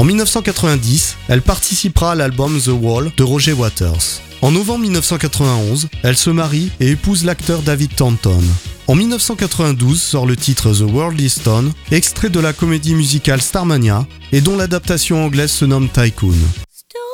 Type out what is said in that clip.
En 1990, elle participera à l'album The Wall de Roger Waters. En novembre 1991, elle se marie et épouse l'acteur David Thornton. En 1992 sort le titre The World Is Stone, extrait de la comédie musicale Starmania et dont l'adaptation anglaise se nomme Tycoon.